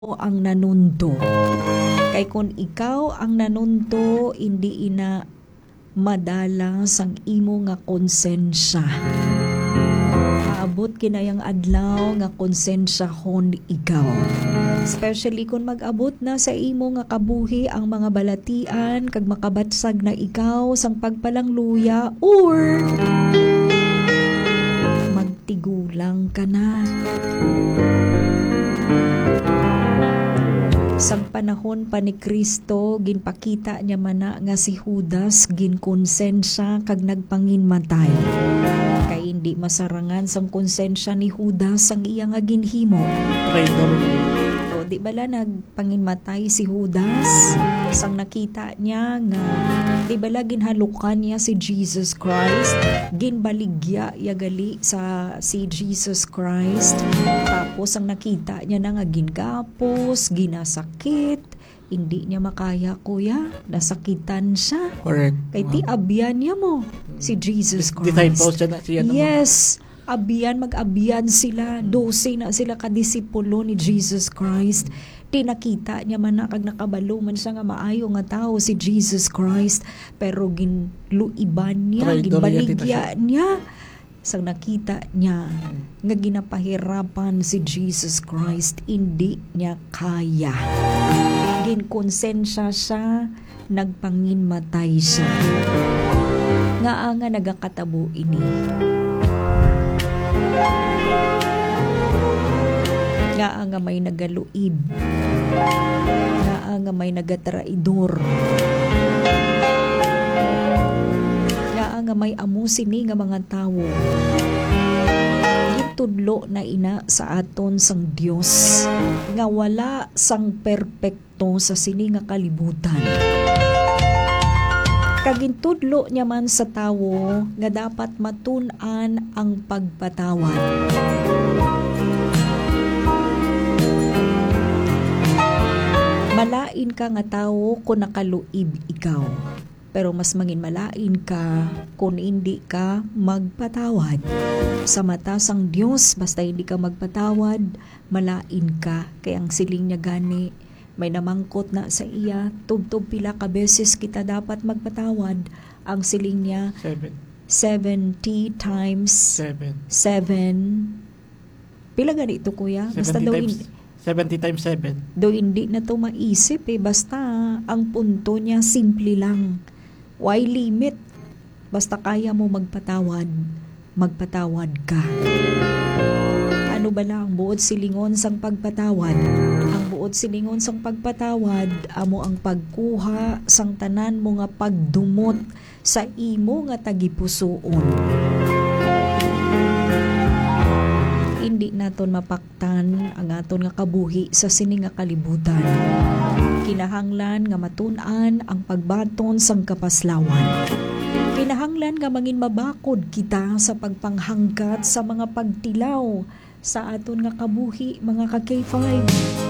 ang nanundo. Kay kung ikaw ang nanundo, hindi ina madala sang imo nga konsensya. Aabot kinayang adlaw nga konsensyahon ikaw. Especially kung mag-abot na sa imo nga kabuhi ang mga balatian kag makabatsag na ikaw sang pagpalangluya or magtigulang ka na. Sang panahon pa ni Kristo, ginpakita niya mana nga si Judas ginkonsensya kag nagpanginmatay. Kay hindi masarangan sang konsensya ni Judas ang iya nga ginhimo. Traitor. O di bala nagpanginmatay si Judas sang nakita niya nga di bala ginhalukan niya si Jesus Christ, ginbaligya yagali sa si Jesus Christ. Tapos ang nakita niya na nga gingapos, ginasakit, hindi niya makaya kuya, nasakitan siya. Correct. Kay ti abyan niya mo si Jesus Christ. Disciples siya na siya naman. Yes, mag-abiyan sila. 12 na sila kadisipulo ni Jesus Christ. Tinakita niya man na kag nakabalo man siya nga maayo nga tao si Jesus Christ. Pero ginluiban niya, Traitor ginbaligya niya. Sang nakita niya nga ginapahirapan si Jesus Christ, hindi niya kaya. Ginkonsensya siya, nagpanginmatay siya. Nga nagakatabo ini. Nga may nagaluib. Nga may nagatraidor. Nga may amusini nga mga tawo. Gitudlo na ina sa aton sang Dios nga wala sang perpekto sa sini nga kalibutan. Kagintudlo niya man sa tawo nga dapat matun-an ang pagpatawad. Malain ka nga tawo kung nakaluib ikaw. Pero mas mangin malain ka kung hindi ka magpatawad. Sa mata sang Diyos, basta hindi ka magpatawad, malain ka. Kaya ang siling niya gani, may namangkot na sa iya, tubtob pila ka beses kita dapat magpatawad. Ang siling niya, 70 times 7. Pila ganito kuya? Basta daw 70 times 7. Do hindi na to maisip basta ang punto niya simple lang. Why limit? Basta kaya mo magpatawad, magpatawad ka. Ano ba lang buod silingon sang pagpatawad? Ang buod silingon sang pagpatawad, amo ang pagkuha sang tanan mo nga pagdumot sa imo nga tagipusoon. Hindi naton mapaktan ang aton nga kabuhi sa sini nga kalibutan. Kinahanglan nga matun-an ang pagbaton sang kapaslawan. Kinahanglan nga mangin mabakod kita sa pagpanghanggat sa mga pagtilaw sa aton nga kabuhi, mga ka K5.